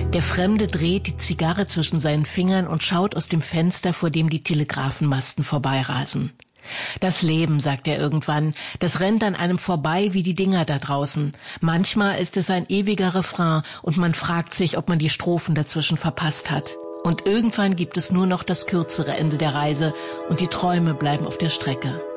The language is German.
Der Fremde dreht die Zigarre zwischen seinen Fingern und schaut aus dem Fenster, vor dem die Telegrafenmasten vorbeirasen. Das Leben, sagt er irgendwann, das rennt an einem vorbei wie die Dinger da draußen. Manchmal ist es ein ewiger Refrain und man fragt sich, ob man die Strophen dazwischen verpasst hat. Und irgendwann gibt es nur noch das kürzere Ende der Reise und die Träume bleiben auf der Strecke.